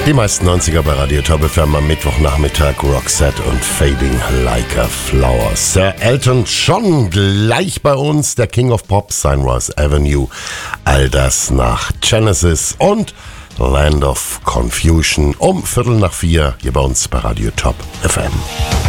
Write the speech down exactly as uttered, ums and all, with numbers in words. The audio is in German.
Die meisten neunziger bei Radio Top F M am Mittwochnachmittag. Roxette und Fading Like a Flower. Sir Elton John gleich bei uns, der King of Pop, Sunrise Avenue. All das nach Genesis und Land of Confusion um Viertel nach vier hier bei uns bei Radio Top F M.